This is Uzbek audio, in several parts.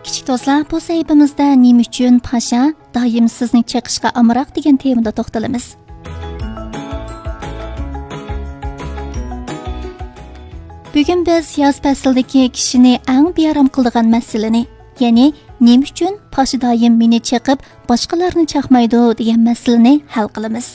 Kichik do'stlar, bu sahifamizda nima uchun pasha doim sizni chaqishga amroq degan temada to'xtalamiz. Bugun biz yoz faslidagi kishini eng bearam qiladigan masalani, ya'ni nima uchun pasha doim meni chaqib, boshqalarni chaqmaydi degan masalani hal qilamiz.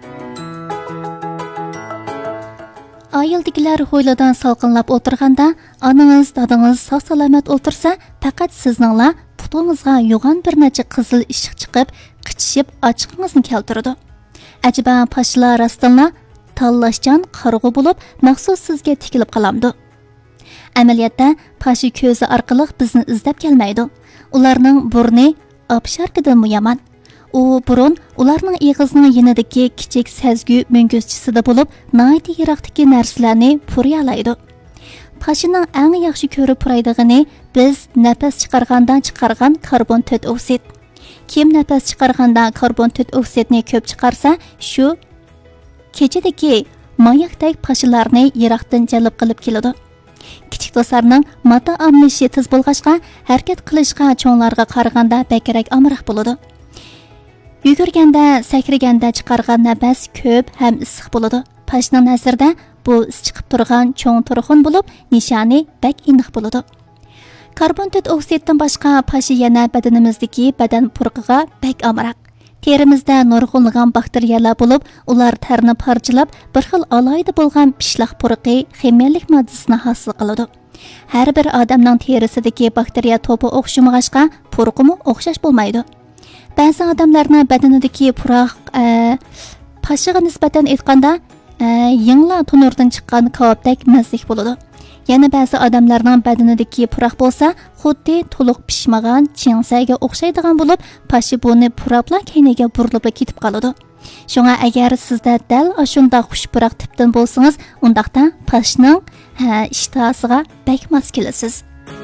Ayıldikiler hoyladan salqınlap o'tirganda, ananız, dadınız sağ-salamat o'tirsa, faqat sizningla putingizga yo'g'on bir necha qizil ishiq chiqib, qichishib ochiqingizni keltirdi. Ajiba pashalar rostdanla tanlashchan qarg'u bo'lib, maxsus sizga tikilib qolamdi. Amaliyotda pasha ko'zi orqali bizni izlab kelmaydi. Ularning burni obsharkidan muyaman. U burun ularning eg'izining yanidagi kichik sezgi munguzchisida bo'lib, nayt yiroqdagi narsalarni puriyalaydi. Pashaning eng yaxshi ko'rib puraydigani biz nafas chiqargan karbon dioksid. Kim nafas chiqarganda karbon dioksidni ko'p chiqarsa, shu kechadagi mayakdek pashalarni yiroqdan jalb qilib keladi. Kichik do'stlarning mata amlishi tez bo'lg'achqa, harakat qilishga cho'nglarga qaraganda bakrak amroq bo'ladi. Yugurganda, sakraganda chiqargan nafas ko'p ham issiq bo'ladi. Pashaning nazarida bu chiqib turgan cho'ng turg'un bo'lib, nishoni bak iniq bo'ladi. Karbon dioksiddan boshqa pasha yana badanimizdagi badan purqiga bak amroq. Terimizda nurg'unlagan bakteriyalar bo'lib, ular tarni parchalab, bir xil alayda bo'lgan pishloq purqi ximiyalik moddasini hosil qiladi. Har bir odamning terisidagi bakteriya to'pi o'xshamag'achqa, purqimi o'xshash bo'lmaydi. Ba'zi odamlarning badanidagi puroq pashaga nisbatan aytganda yingla tunurdan chiqqan kavobdek mazlik bo'ladi. Yana ba'zi odamlarning badanidagi puroq bo'lsa, xuddi to'liq pishmagan chingsaga o'xshaydigan bo'lib, pasha buni purabla keyniga burilib ketib qoladi. Shunga agar sizda dal shunday xushpuroq tipdan bo'lsangiz, undaqda pashaning ishtahasiga bak mos kelasiz.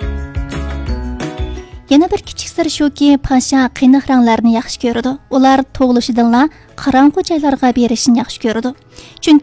Yana bir kichik sir shuki, pasha qiynoq ranglarni yaxshi ko'radi. Ular tug'ilishidanla qorong'u joylarga berishni yaxshi ko'radi. Chunki